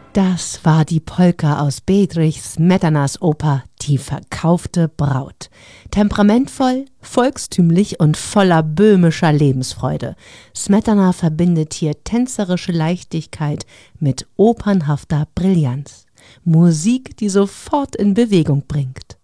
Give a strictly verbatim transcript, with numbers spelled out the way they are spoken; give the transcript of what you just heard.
Das war die Polka aus Bedřich Smetanas Oper Die verkaufte Braut. Temperamentvoll, volkstümlich und voller böhmischer Lebensfreude. Smetana verbindet hier tänzerische Leichtigkeit mit opernhafter Brillanz. Musik, die sofort in Bewegung bringt.